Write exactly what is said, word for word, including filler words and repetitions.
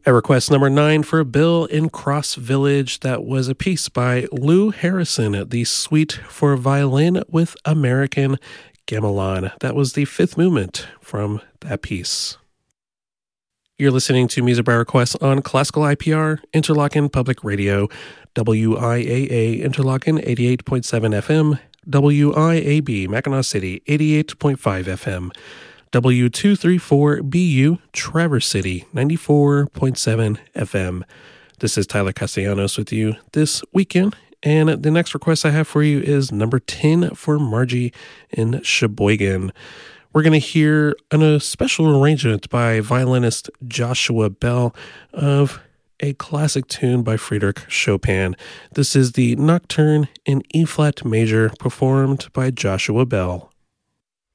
At request number nine for Bill in Cross Village, that was a piece by Lou Harrison, the Suite for Violin with American Gamelan. That was the fifth movement from that piece. You're listening to Music by Request on Classical I P R, Interlochen Public Radio, W I A A Interlochen eighty-eight point seven F M, W I A B Mackinac City eighty-eight point five F M, W two thirty-four B U Traverse City ninety-four point seven F M. This is Tyler Castellanos with you this weekend, and the next request I have for you is number ten for Margie in Sheboygan. We're going to hear an, a special arrangement by violinist Joshua Bell of a classic tune by Frédéric Chopin. This is the Nocturne in E-flat major performed by Joshua Bell.